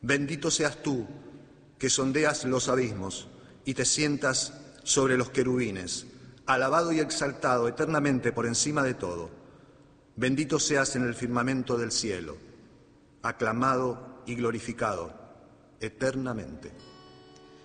Bendito seas tú, que sondeas los abismos y te sientas sobre los querubines, alabado y exaltado eternamente por encima de todo. Bendito seas en el firmamento del cielo, aclamado y glorificado eternamente.